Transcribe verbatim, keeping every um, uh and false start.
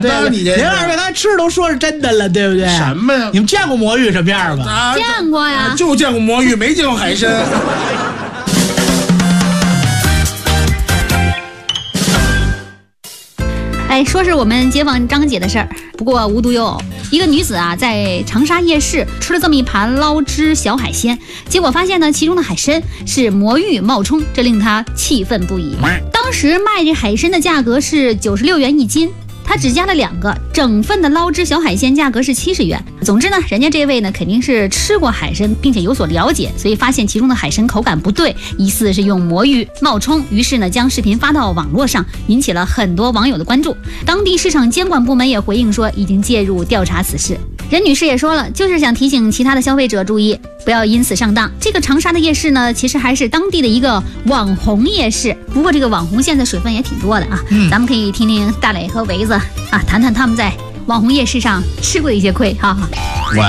对，你这您二位刚才吃都说是真的了，对不对？ 什么呀？ 你们见过魔芋什么样吗？ 啊， 见过呀啊就见过魔芋，没见过海参。 哎，说是我们街坊张姐的事儿，不过无独有偶，一个女子啊，在长沙夜市吃了这么一盘捞汁小海鲜，结果发现呢，其中的海参是魔芋冒充，这令她气愤不已。当时卖这海参的价格是九十六元一斤。他只加了两个，整份的捞汁小海鲜价格是七十元。总之呢，人家这位呢肯定是吃过海参，并且有所了解，所以发现其中的海参口感不对，疑似是用魔芋冒充，于是呢将视频发到网络上，引起了很多网友的关注。当地市场监管部门也回应说，已经介入调查此事。任女士也说了，就是想提醒其他的消费者注意，不要因此上当。这个长沙的夜市呢，其实还是当地的一个网红夜市，不过这个网红现在水分也挺多的啊。嗯，咱们可以听听大磊和维子啊谈谈他们在网红夜市上吃过的一些亏，哈哈。 我